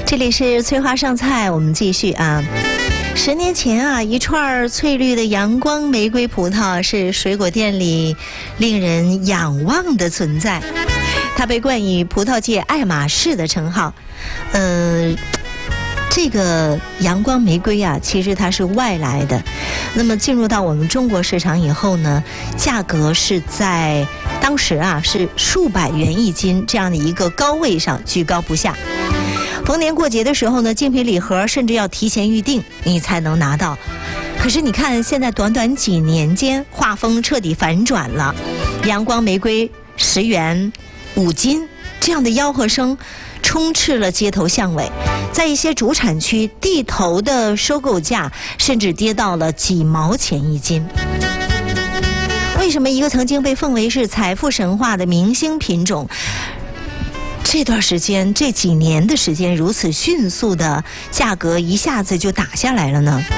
这里是翠花上菜，我们继续啊。10年前啊，一串翠绿的阳光玫瑰葡萄是水果店里令人仰望的存在，它被冠以葡萄界爱马仕的称号。这个阳光玫瑰啊，其实它是外来的，那么进入到我们中国市场以后呢，价格是在当时啊是数百元一斤这样的一个高位上居高不下。逢年过节的时候呢，精品礼盒甚至要提前预定你才能拿到。可是你看，现在短短几年间，画风彻底反转了。阳光玫瑰10元5斤这样的吆喝声充斥了街头巷尾，在一些主产区，地头的收购价甚至跌到了几毛钱一斤。为什么一个曾经被奉为是财富神话的明星品种，这段时间这几年的时间如此迅速的价格一下子就打下来了呢？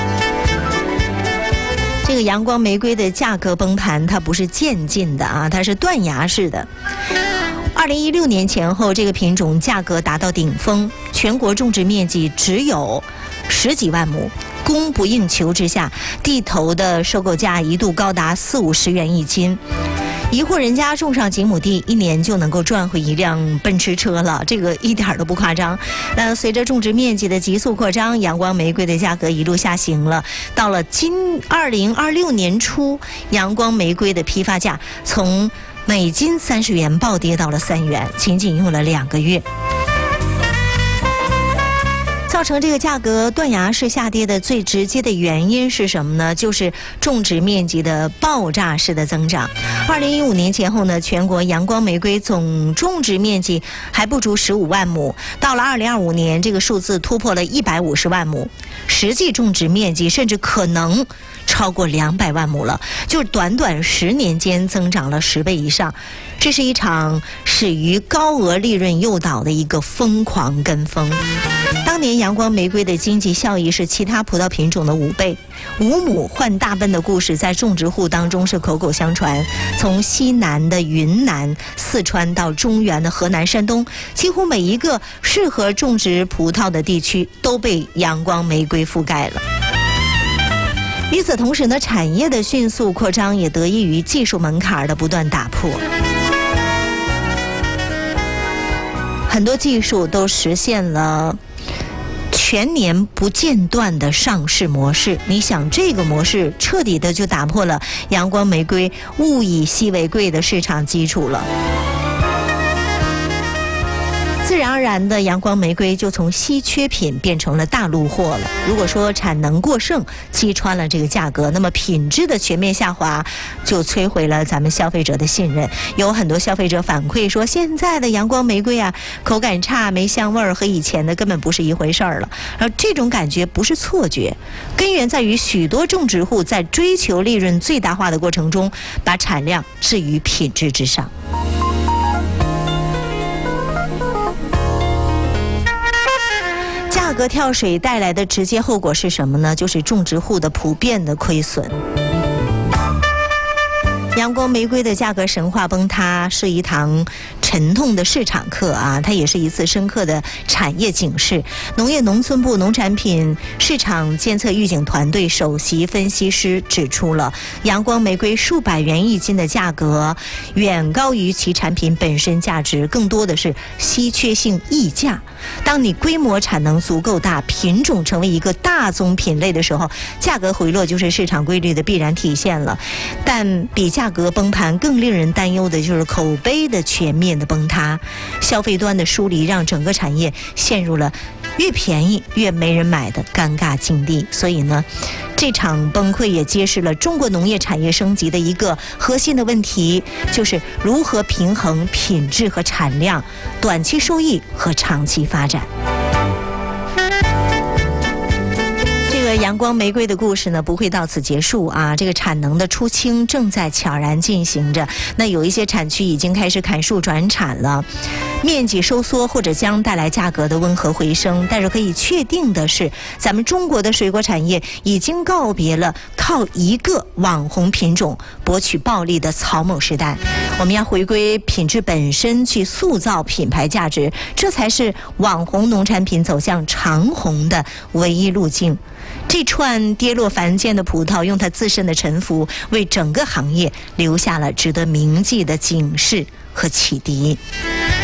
这个阳光玫瑰的价格崩盘，它不是渐进的啊，它是断崖式的。2016年前后，这个品种价格达到顶峰，全国种植面积只有10几万亩，供不应求之下，地头的收购价一度高达40-50元一斤。一户人家种上几亩地，1年就能够赚回一辆奔驰车了，这个一点都不夸张。随着种植面积的急速扩张，阳光玫瑰的价格一路下行了。到了2026年初，阳光玫瑰的批发价从每斤30元暴跌到了3元，仅仅用了2个月。造成这个价格断崖式下跌的最直接的原因是什么呢？就是种植面积的爆炸式的增长。2015年前后呢，全国阳光玫瑰总种植面积还不足15万亩，到了2025年，这个数字突破了150万亩，实际种植面积甚至可能超过200万亩了，就是短短10年间增长了10倍以上。这是一场始于高额利润诱导的一个疯狂跟风。当年阳光玫瑰的经济效益是其他葡萄品种的5倍，5亩换大奔的故事在种植户当中是口口相传。从西南的云南、四川到中原的河南、山东，几乎每一个适合种植葡萄的地区都被阳光玫瑰覆盖了。与此同时呢，产业的迅速扩张也得益于技术门槛的不断打破。很多技术都实现了全年不间断的上市模式，你想这个模式彻底的就打破了阳光玫瑰物以稀为贵的市场基础了。自然而然的，阳光玫瑰就从稀缺品变成了大陆货了。如果说产能过剩击穿了这个价格，那么品质的全面下滑就摧毁了咱们消费者的信任。有很多消费者反馈说，现在的阳光玫瑰啊，口感差，没香味儿，和以前的根本不是一回事儿了。而这种感觉不是错觉，根源在于许多种植户在追求利润最大化的过程中，把产量置于品质之上。价格跳水带来的直接后果是什么呢？就是种植户的普遍的亏损。阳光玫瑰的价格神话崩塌是一堂沉痛的市场课啊，它也是一次深刻的产业警示。农业农村部农产品市场监测预警团队首席分析师指出了，阳光玫瑰数百元一斤的价格远高于其产品本身价值，更多的是稀缺性溢价。当你规模产能足够大，品种成为一个大宗品类的时候，价格回落就是市场规律的必然体现了。但比价格崩盘更令人担忧的就是口碑的全面的崩塌，消费端的疏离让整个产业陷入了越便宜越没人买的尴尬境地。所以呢，这场崩溃也揭示了中国农业产业升级的一个核心的问题，就是如何平衡品质和产量、短期收益和长期发展。这个阳光玫瑰的故事呢，不会到此结束啊！这个产能的出清正在悄然进行着。那有一些产区已经开始砍树转产了，面积收缩或者将带来价格的温和回升。但是可以确定的是，咱们中国的水果产业已经告别了靠一个网红品种博取暴利的草蜢时代。我们要回归品质本身，去塑造品牌价值，这才是网红农产品走向长红的唯一路径。这串跌落凡间的葡萄，用它自身的沉浮，为整个行业留下了值得铭记的警示和启迪。